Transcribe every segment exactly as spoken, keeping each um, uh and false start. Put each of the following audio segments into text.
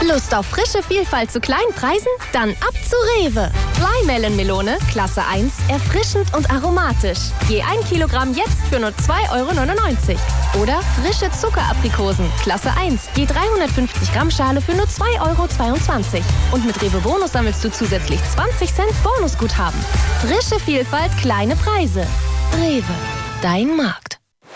Lust auf frische Vielfalt zu kleinen Preisen? Dann ab zu Rewe. Flymelon-Melone, Klasse eins, erfrischend und aromatisch. Je ein Kilogramm jetzt für nur zwei Euro neunundneunzig. Oder frische Zuckeraprikosen, Klasse eins, je dreihundertfünfzig Gramm Schale für nur zwei Euro zweiundzwanzig. Und mit Rewe Bonus sammelst du zusätzlich zwanzig Cent Bonusguthaben. Frische Vielfalt, kleine Preise. Rewe, dein Markt.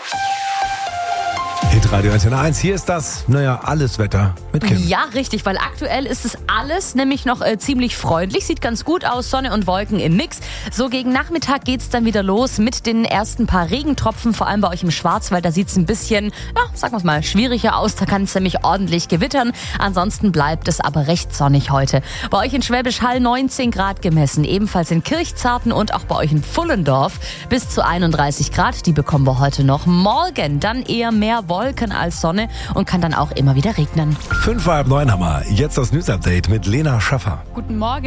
Hitradio Antenne eins, hier ist das, naja, alles Wetter mit Kim. Ja, richtig, weil aktuell ist es alles nämlich noch äh, ziemlich freundlich, sieht ganz gut aus, Sonne und Wolken im Mix. So gegen Nachmittag geht's dann wieder los mit den ersten paar Regentropfen, vor allem bei euch im Schwarzwald, da sieht's ein bisschen, ja, sagen wir's mal, schwieriger aus, da kann es nämlich ordentlich gewittern. Ansonsten bleibt es aber recht sonnig heute. Bei euch in Schwäbisch Hall neunzehn Grad gemessen, ebenfalls in Kirchzarten und auch bei euch in Pfullendorf bis zu einunddreißig Grad, die bekommen wir heute noch. Morgen dann eher mehr Wolken als Sonne und kann dann auch immer wieder regnen. Fünf vor halb neun haben wir. Jetzt das News-Update mit Lena Schaffer. Guten Morgen.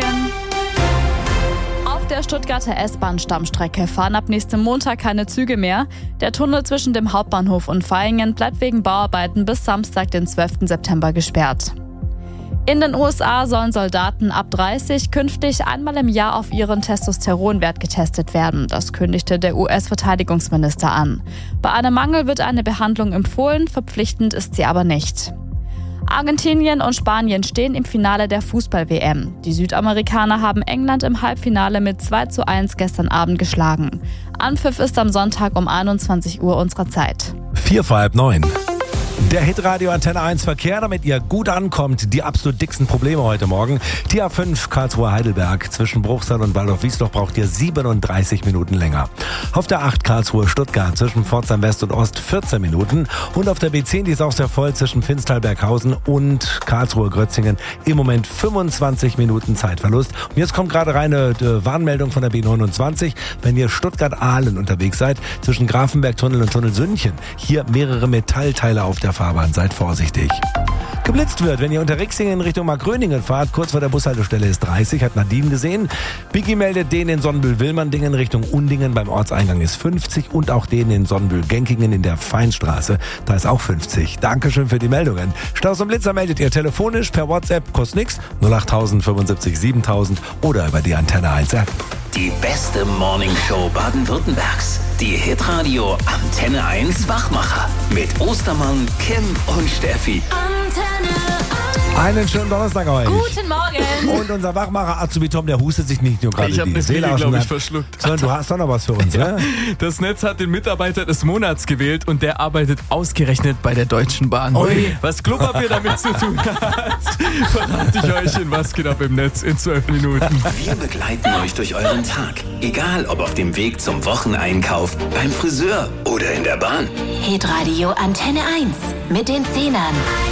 Auf der Stuttgarter S-Bahn-Stammstrecke fahren ab nächstem Montag keine Züge mehr. Der Tunnel zwischen dem Hauptbahnhof und Vaihingen bleibt wegen Bauarbeiten bis Samstag, den zwölften September, gesperrt. In den U S A sollen Soldaten ab dreißig künftig einmal im Jahr auf ihren Testosteronwert getestet werden. Das kündigte der U S-Verteidigungsminister an. Bei einem Mangel wird eine Behandlung empfohlen, verpflichtend ist sie aber nicht. Argentinien und Spanien stehen im Finale der Fußball-W M. Die Südamerikaner haben England im Halbfinale mit zwei zu eins gestern Abend geschlagen. Anpfiff ist am Sonntag um einundzwanzig Uhr unserer Zeit. Vier vor halb neun. Der Hitradio Antenne eins Verkehr, damit ihr gut ankommt. Die absolut dicksten Probleme heute Morgen. Die A fünf Karlsruhe-Heidelberg zwischen Bruchsal und Waldorf-Wiesloch braucht ihr siebenunddreißig Minuten länger. Auf der acht Karlsruhe-Stuttgart zwischen Pforzheim West und Ost vierzehn Minuten. Und auf der B zehn, die ist auch sehr voll, zwischen Finstal-Berghausen und Karlsruhe-Grötzingen im Moment fünfundzwanzig Minuten Zeitverlust. Und jetzt kommt gerade rein eine äh, Warnmeldung von der B neunundzwanzig. Wenn ihr Stuttgart-Ahlen unterwegs seid, zwischen Grafenberg-Tunnel und Tunnel Sündchen, hier mehrere Metallteile auf der Fahrbahn, seid vorsichtig. Geblitzt wird, wenn ihr unter Rixingen in Richtung Markgröningen fahrt, kurz vor der Bushaltestelle ist dreißig, hat Nadine gesehen. Biggie meldet den in Sonnenbühl-Wilmerdingen Richtung Undingen, beim Ortseingang ist fünfzig und auch den in Sonnenbühl-Genkingen in der Feinstraße, da ist auch fünfzig. Dankeschön für die Meldungen. Staus und Blitzer meldet ihr telefonisch, per WhatsApp, kostet nix, null acht tausend fünfundsiebzig siebentausend oder über die Antenne eins App. Die beste Morningshow Baden-Württembergs. Die Hitradio Antenne eins Wachmacher. Mit Ostermann, Kim und Steffi. Antenne eins. Einen schönen Donnerstag euch. Guten Morgen! Und unser Wachmacher Azubi Tom, der hustet sich nicht nur gerade Ich habe die eine Seele Pille, aus dem glaube ich, Leib, verschluckt. sondern du hast doch noch was für uns, Ja. ne? Das Netz hat den Mitarbeiter des Monats gewählt und der arbeitet ausgerechnet bei der Deutschen Bahn. Ui. Was Klopapier damit zu tun hat, verrate ich euch in Was geht ab im Netz in zwölf Minuten. Wir begleiten euch durch euren Tag. Egal ob auf dem Weg zum Wocheneinkauf, beim Friseur oder in der Bahn. Hitradio Antenne eins mit den Zehnern.